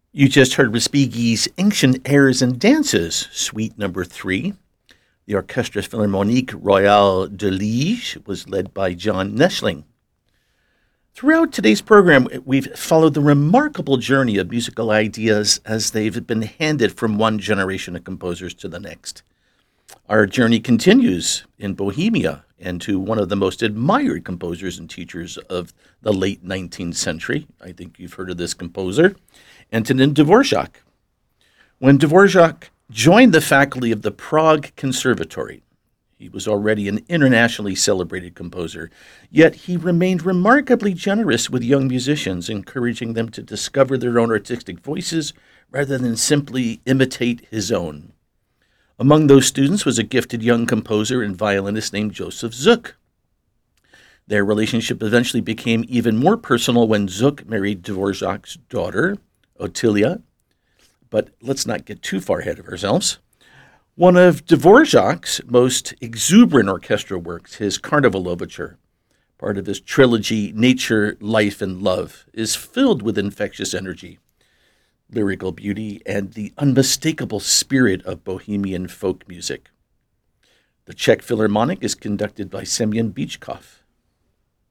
You just heard Respighi's Ancient Airs and Dances, Suite Number 3. The Orchestre Philharmonique Royale de Liege was led by John Neschling. Throughout today's program, we've followed the remarkable journey of musical ideas as they've been handed from one generation of composers to the next. Our journey continues in Bohemia and to one of the most admired composers and teachers of the late 19th century. I think you've heard of this composer, Antonin Dvorak. When Dvorak joined the faculty of the Prague Conservatory, he was already an internationally celebrated composer, yet he remained remarkably generous with young musicians, encouraging them to discover their own artistic voices rather than simply imitate his own. Among those students was a gifted young composer and violinist named Joseph Suk. Their relationship eventually became even more personal when Suk married Dvorak's daughter, Ottilia. But let's not get too far ahead of ourselves. One of Dvorak's most exuberant orchestral works, his Carnival Overture, part of his trilogy Nature, Life, and Love, is filled with infectious energy, lyrical beauty, and the unmistakable spirit of Bohemian folk music. The Czech Philharmonic is conducted by Semyon Bychkov.